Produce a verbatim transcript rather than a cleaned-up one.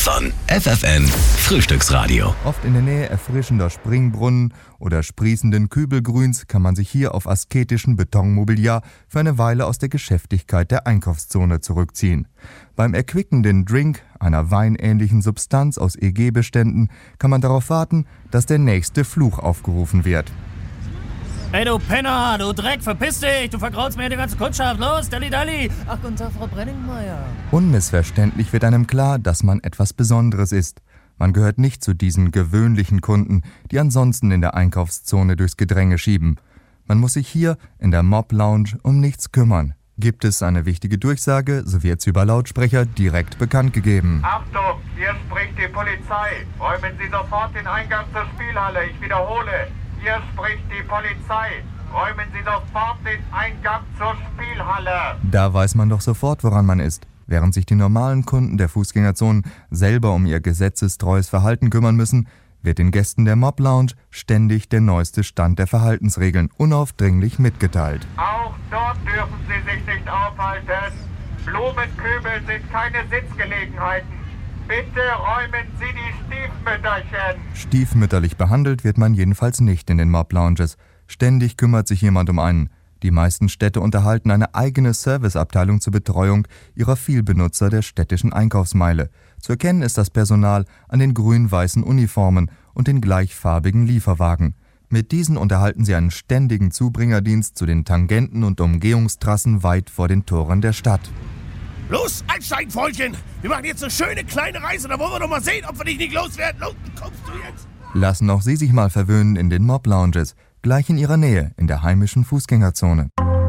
von F F N Frühstücksradio. Oft in der Nähe erfrischender Springbrunnen oder sprießenden Kübelgrüns kann man sich hier auf asketischen Betonmobiliar für eine Weile aus der Geschäftigkeit der Einkaufszone zurückziehen. Beim erquickenden Drink, einer weinähnlichen Substanz aus E G-Beständen, kann man darauf warten, dass der nächste Fluch aufgerufen wird. Hey du Penner, du Dreck, verpiss dich, du vergraulst mir die ganze Kundschaft, los, Dalli Dalli. Ach, guten Tag, Frau Brenningmeier. Unmissverständlich wird einem klar, dass man etwas Besonderes ist. Man gehört nicht zu diesen gewöhnlichen Kunden, die ansonsten in der Einkaufszone durchs Gedränge schieben. Man muss sich hier in der Mob Lounge um nichts kümmern. Gibt es eine wichtige Durchsage, so wird sie über Lautsprecher direkt bekannt gegeben. Achtung, hier spricht die Polizei. Räumen Sie sofort den Eingang zur Spielhalle. Ich wiederhole, hier spricht die Polizei. Räumen Sie sofort den Eingang zur Spielhalle. Da weiß man doch sofort, woran man ist. Während sich die normalen Kunden der Fußgängerzonen selber um ihr gesetzestreues Verhalten kümmern müssen, wird den Gästen der Mob Lounge ständig der neueste Stand der Verhaltensregeln unaufdringlich mitgeteilt. Auch dort dürfen Sie sich nicht aufhalten. Blumenkübel sind keine Sitzgelegenheiten. Bitte räumen Sie die Stiefmütterchen. Stiefmütterlich behandelt wird man jedenfalls nicht in den Mob Lounges. Ständig kümmert sich jemand um einen. Die meisten Städte unterhalten eine eigene Serviceabteilung zur Betreuung ihrer Vielbenutzer der städtischen Einkaufsmeile. Zu erkennen ist das Personal an den grün-weißen Uniformen und den gleichfarbigen Lieferwagen. Mit diesen unterhalten sie einen ständigen Zubringerdienst zu den Tangenten und Umgehungstrassen weit vor den Toren der Stadt. Los, einsteigen, Freundchen! Wir machen jetzt eine schöne kleine Reise, da wollen wir doch mal sehen, ob wir dich nicht loswerden. Los, kommst du jetzt? Lassen auch Sie sich mal verwöhnen in den Mob Lounges, gleich in Ihrer Nähe in der heimischen Fußgängerzone.